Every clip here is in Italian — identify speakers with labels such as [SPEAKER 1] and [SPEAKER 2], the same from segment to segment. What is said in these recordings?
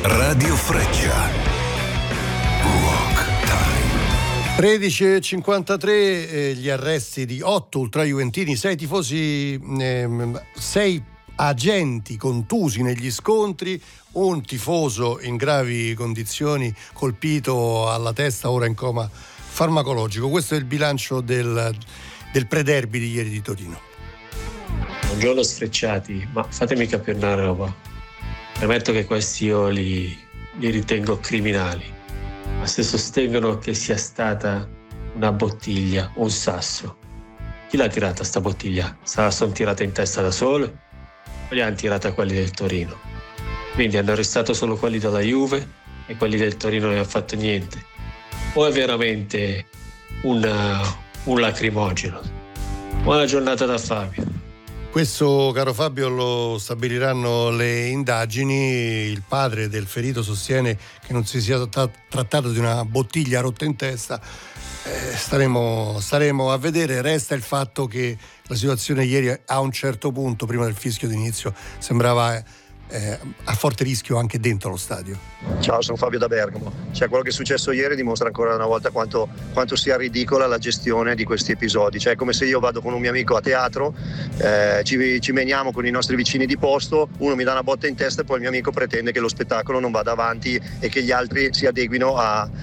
[SPEAKER 1] Radio Freccia. Rock Time.
[SPEAKER 2] 13:53, gli arresti di 8 ultrajuventini, 6 tifosi, 6 agenti contusi negli scontri, un tifoso in gravi condizioni colpito alla testa, ora in coma farmacologico. Questo è il bilancio del pre-derby di ieri di Torino.
[SPEAKER 3] Buongiorno sfrecciati, ma fatemi capire una roba. Premetto che questi io li ritengo criminali, ma se sostengono che sia stata una bottiglia o un sasso, chi l'ha tirata sta bottiglia? Se la sono tirata in testa da solo o li hanno tirata quelli del Torino? Quindi hanno arrestato solo quelli della Juve e quelli del Torino non hanno fatto niente? O è veramente un lacrimogeno? Buona giornata da Fabio.
[SPEAKER 2] Questo, caro Fabio, lo stabiliranno le indagini. Il padre del ferito sostiene che non si sia trattato di una bottiglia rotta in testa. Staremo a vedere. Resta il fatto che la situazione ieri a un certo punto, prima del fischio d'inizio, sembrava a forte rischio anche dentro lo stadio.
[SPEAKER 4] Ciao, sono Fabio da Bergamo. Quello che è successo ieri dimostra ancora una volta quanto sia ridicola la gestione di questi episodi. È come se io vado con un mio amico a teatro, ci meniamo con i nostri vicini di posto, uno mi dà una botta in testa e poi il mio amico pretende che lo spettacolo non vada avanti e che gli altri si adeguino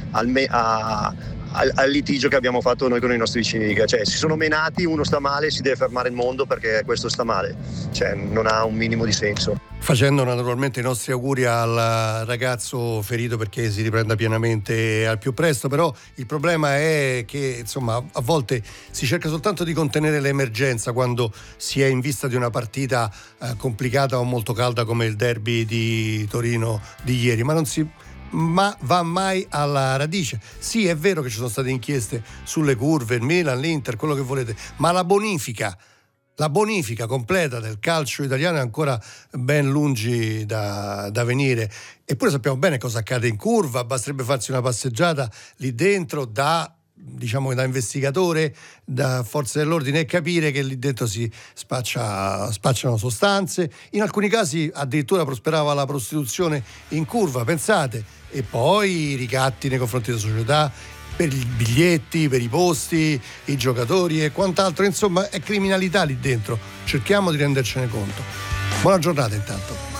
[SPEAKER 4] al litigio che abbiamo fatto noi con i nostri vicini di casa. Si sono menati, uno sta male, si deve fermare il mondo perché questo sta male. Non ha un minimo di senso.
[SPEAKER 2] Facendo naturalmente i nostri auguri al ragazzo ferito perché si riprenda pienamente al più presto, però il problema è che a volte si cerca soltanto di contenere l'emergenza quando si è in vista di una partita complicata o molto calda come il derby di Torino di ieri, ma va mai alla radice. Sì, è vero che ci sono state inchieste sulle curve, il Milan, l'Inter, quello che volete, ma la bonifica completa del calcio italiano è ancora ben lungi da venire. Eppure sappiamo bene cosa accade in curva, basterebbe farsi una passeggiata lì dentro da investigatore, da forze dell'ordine, e capire che lì dentro si spacciano sostanze. In alcuni casi addirittura prosperava la prostituzione in curva, pensate, e poi i ricatti nei confronti della società per i biglietti, per i posti, i giocatori e quant'altro. Insomma, è criminalità lì dentro, cerchiamo di rendercene conto. Buona giornata intanto.